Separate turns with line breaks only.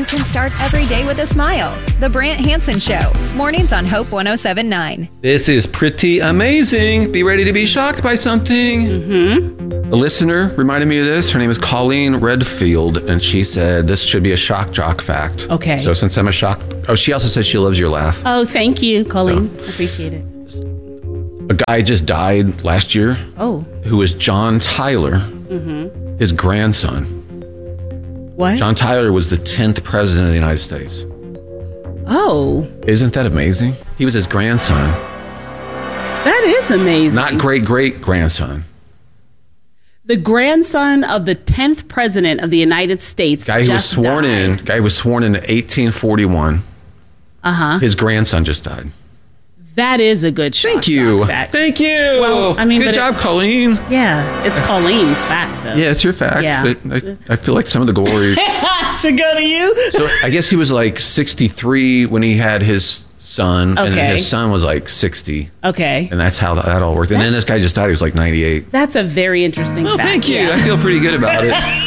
can start every day with a smile. The Brant Hansen Show. Mornings on Hope 107.9.
This is pretty amazing. Be ready to be shocked by something. A listener reminded me of this. Her name is Colleen Redfield, and she said this should be a shock jock fact.
Okay.
So since I'm a shock... Oh, she also says she loves your laugh.
Oh, thank you, Colleen. Appreciate it.
A guy just died last year.
Oh.
Who is John Tyler, his grandson.
What?
John Tyler was the 10th president of the United States.
Oh.
Isn't that amazing? He was his grandson.
That is amazing.
Not great-great-grandson.
The grandson of the 10th president of the United States.
Guy who was sworn in 1841. His grandson just died.
That is a good shock.
Thank you.
Fact.
Thank you.
Well, I mean,
good job, Colleen.
Yeah, it's Colleen's fact, though.
Yeah, it's your fact,
Yeah.
but I feel like some of the glory
should go to you.
So I guess he was like 63 when he had his son, and then his son was like 60.
Okay.
And that's how that all worked. And then this guy just died. He was like 98.
That's a very interesting fact.
Thank you.
Yeah.
I feel pretty good about it.